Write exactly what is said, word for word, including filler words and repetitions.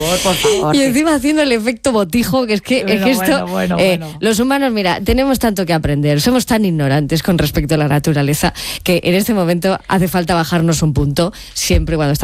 Por favor. Y encima haciendo el efecto botijo, que es que, Bueno, es que esto, bueno, bueno, eh, bueno. los humanos, mira, tenemos tanto que aprender, somos tan ignorantes con respecto a la naturaleza, que en este momento hace falta bajarnos un punto, siempre cuando estamos